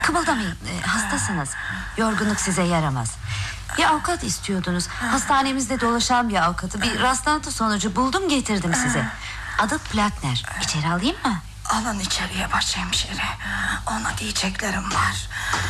Kımıldamayın, hastasınız. Yorgunluk size yaramaz. Bir avukat istiyordunuz. Hastanemizde dolaşan bir avukatı. Bir rastlantı sonucu buldum, getirdim size. Adı Platner. İçeri alayım mı? Alın içeriye başhemşire. Ona diyeceklerim var.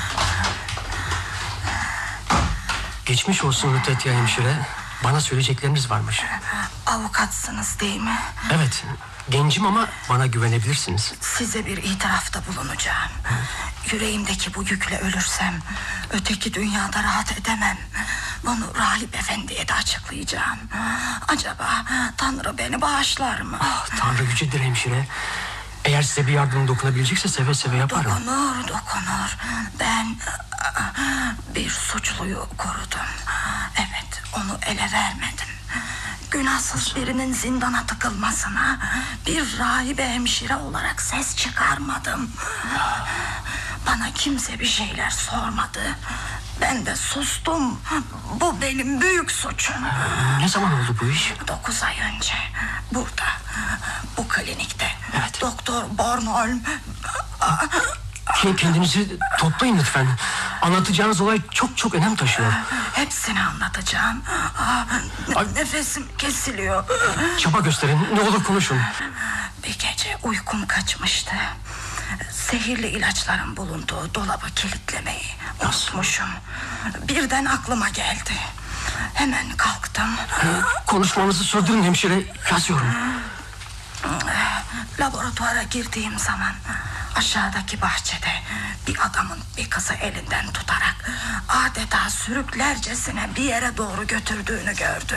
Geçmiş olsun Lütfetya hemşire. Bana söyleyecekleriniz varmış. Avukatsınız değil mi? Evet, gencim ama bana güvenebilirsiniz. Size bir itirafta bulunacağım. Yüreğimdeki bu yükle ölürsem öteki dünyada rahat edemem. Bunu rahip efendiye de açıklayacağım. Acaba Tanrı beni bağışlar mı? Tanrı yücedir hemşire. Eğer size bir yardım dokunabilecekse seve seve yaparım. Dokunur. Ben bir suçluyu korudum. Evet, onu ele vermedim. Günahsız birinin zindana tıkılmasına bir rahibe hemşire olarak ses çıkarmadım. Bana kimse bir şeyler sormadı. Ben de sustum. Bu benim büyük suçum. Ne zaman oldu bu iş? 9 ay önce. Burada, bu klinikte. Evet. Doktor Bornholm. Kendinizi toplayın lütfen. Anlatacağınız olay çok önem taşıyor. Hepsini anlatacağım. Nefesim kesiliyor. Çaba gösterin, ne olur konuşun. Bir gece uykum kaçmıştı. Zehirli ilaçların bulunduğu dolabı kilitlemeyi unutmuşum. Birden aklıma geldi. Hemen kalktım. Konuşmanızı sürdürün hemşire, yazıyorum. Laboratuvara girdiğim zaman aşağıdaki bahçede bir adamın bir kızı elinden tutarak adeta sürüklercesine bir yere doğru götürdüğünü gördüm.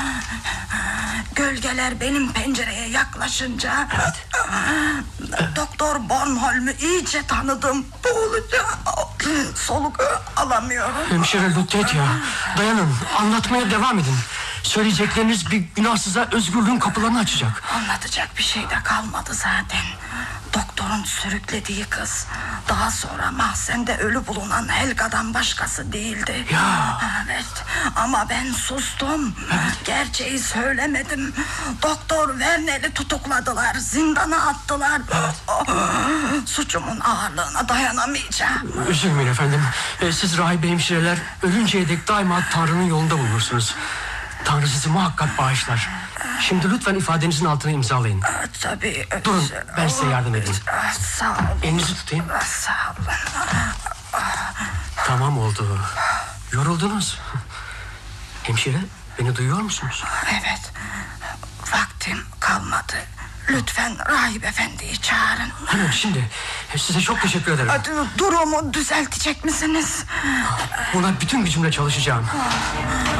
Gölgeler benim pencereye yaklaşınca Doktor Bornholm'u iyice tanıdım. Boğulacağım. Soluk alamıyorum. Hemşire Lütfetya, dayanın, anlatmaya devam edin. Söyleyecekleriniz bir günahsıza özgürlüğün kapılarını açacak. Anlatacak bir şey de kalmadı zaten. Doktorun sürüklediği kız daha sonra mahzende ölü bulunan Helga'dan başkası değildi. Ya. Evet, ama ben sustum. Gerçeği söylemedim. Doktor Vernel'i tutukladılar, zindana attılar. Suçumun ağırlığına dayanamayacağım. Üzülmeyin efendim. Siz rahibe hemşireler ölünceye dek daima Tanrı'nın yolunda bulunursunuz. Tanrı sizi muhakkak bağışlar. Şimdi lütfen ifadenizin altına imzalayın. Tabii. Durun, ben size yardım edeyim. Sağ olun. Elinizi tutayım. Sağ olun. Tamam oldu. Yoruldunuz. Hemşire, beni duyuyor musunuz? Evet. Vaktim kalmadı. Lütfen rahip efendiyi çağırın. Hemen şimdi. Size çok teşekkür ederim. Durumu düzeltecek misiniz? Buna bütün gücümle çalışacağım.